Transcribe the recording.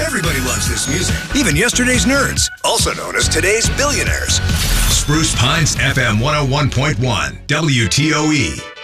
Everybody loves this music, even yesterday's nerds, also known as today's billionaires. Spruce Pines FM 101.1, WTOE.